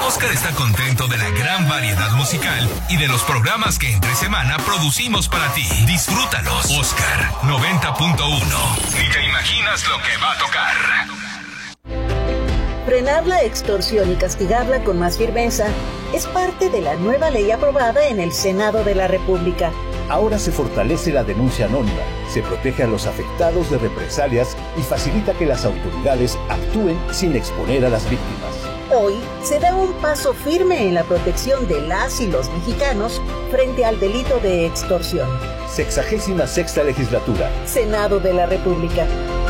Oscar está contento de la gran variedad musical y de los programas que entre semana producimos para ti. Disfrútalos. Oscar 90.1. Ni te imaginas lo que va a tocar. Frenar la extorsión y castigarla con más firmeza es parte de la nueva ley aprobada en el Senado de la República. Ahora se fortalece la denuncia anónima, se protege a los afectados de represalias y facilita que las autoridades actúen sin exponer a las víctimas. Hoy se da un paso firme en la protección de las y los mexicanos frente al delito de extorsión. 66ª Legislatura. Senado de la República.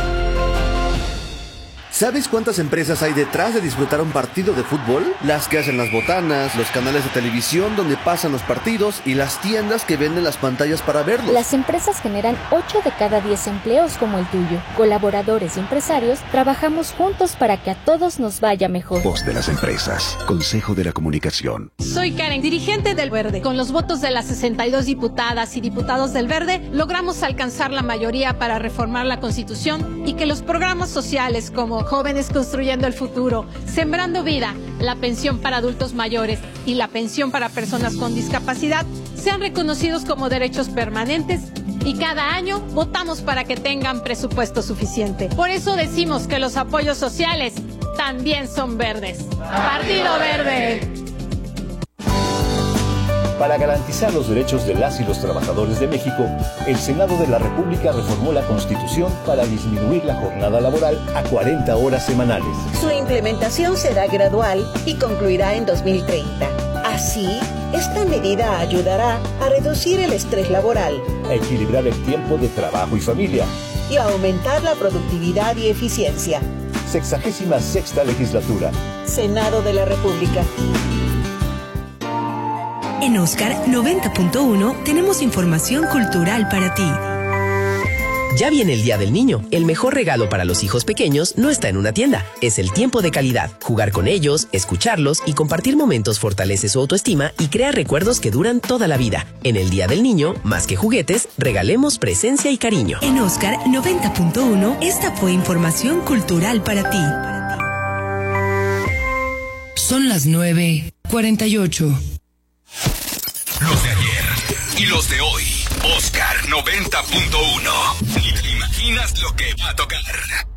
¿Sabes cuántas empresas hay detrás de disfrutar un partido de fútbol? Las que hacen las botanas, los canales de televisión donde pasan los partidos y las tiendas que venden las pantallas para verlos. Las empresas generan 8 de cada 10 empleos como el tuyo. Colaboradores y empresarios trabajamos juntos para que a todos nos vaya mejor. Voz de las empresas. Consejo de la Comunicación. Soy Karen, dirigente del Verde. Con los votos de las 62 diputadas y diputados del Verde, logramos alcanzar la mayoría para reformar la Constitución y que los programas sociales como Jóvenes Construyendo el Futuro, Sembrando Vida, la pensión para adultos mayores y la pensión para personas con discapacidad sean reconocidos como derechos permanentes y cada año votamos para que tengan presupuesto suficiente. Por eso decimos que los apoyos sociales también son verdes. Partido Verde. Para garantizar los derechos de las y los trabajadores de México, el Senado de la República reformó la Constitución para disminuir la jornada laboral a 40 horas semanales. Su implementación será gradual y concluirá en 2030. Así, esta medida ayudará a reducir el estrés laboral, a equilibrar el tiempo de trabajo y familia y a aumentar la productividad y eficiencia. 66ª Legislatura. Senado de la República. En Oscar 90.1 tenemos información cultural para ti. Ya viene el Día del Niño. El mejor regalo para los hijos pequeños no está en una tienda. Es el tiempo de calidad. Jugar con ellos, escucharlos y compartir momentos fortalece su autoestima y crea recuerdos que duran toda la vida. En el Día del Niño, más que juguetes, regalemos presencia y cariño. En Oscar 90.1, esta fue información cultural para ti. Son las 9:48. Los de ayer y los de hoy. Oscar 90.1. Ni te imaginas lo que va a tocar.